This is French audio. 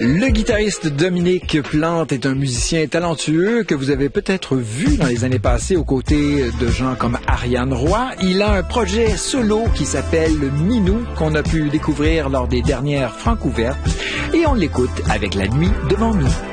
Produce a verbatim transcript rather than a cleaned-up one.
Le guitariste Dominique Plante est un musicien talentueux que vous avez peut-être vu dans les années passées aux côtés de gens comme Ariane Roy. Il a un projet solo qui s'appelle Minou, qu'on a pu découvrir lors des dernières Francouvertes, et on l'écoute avec La nuit devant nous.